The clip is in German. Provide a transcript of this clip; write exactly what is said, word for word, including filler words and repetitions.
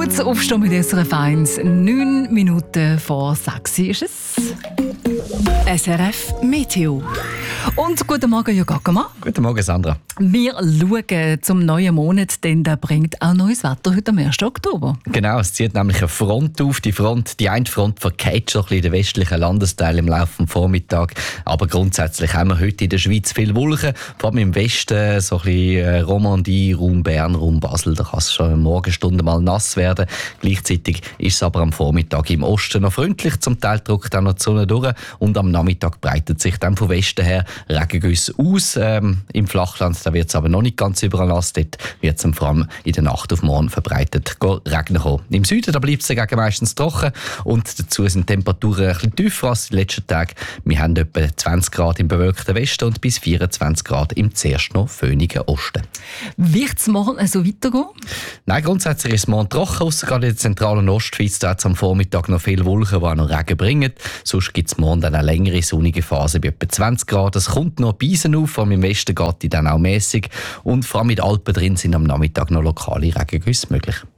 Gutes Aufstehen mit S R F eins. Neun Minuten vor sechs ist es. S R F Meteo. Und guten Morgen, Jörg Ackermann. Guten Morgen, Sandra. Wir schauen zum neuen Monat, denn der bringt auch neues Wetter heute am ersten Oktober. Genau, es zieht nämlich eine Front auf. Die Front, die eine Front verkehrt schon ein bisschen in den westlichen Landesteilen im Laufe des Vormittags. Aber grundsätzlich haben wir heute in der Schweiz viel Wolken. Vor allem im Westen, so ein bisschen Romandie, Raum Bern, Raum Basel. Da kann es schon in Morgenstunden mal nass werden. Gleichzeitig ist es aber am Vormittag im Osten noch freundlich. Zum Teil drückt auch noch die Sonne durch. Und am Nachmittag breitet sich dann von Westen her Regengüsse aus. Ähm, Im Flachland da wird es aber noch nicht ganz überall nass. Dort wird es vor allem in der Nacht auf morgen verbreitet regnen kommen. Im Süden da bleibt es dagegen meistens trocken und dazu sind die Temperaturen ein bisschen tiefer als in den letzten Tagen. Wir haben etwa zwanzig Grad im bewölkten Westen und bis vierundzwanzig Grad im zuerst noch föhnigen Osten. Wird es morgen so weitergehen? Nein, grundsätzlich ist es morgen trocken, ausser gerade in der zentralen Ostschweiz. Da hat es am Vormittag noch viele Wolken, die auch noch Regen bringen. Sonst gibt es morgen dann eine längere sonnige Phase bei etwa zwanzig Grad. Es kommt noch Beisen auf, vor allem im Westen geht die dann auch mäßig. Und vor allem in den Alpen drin sind am Nachmittag noch lokale Regengüsse möglich.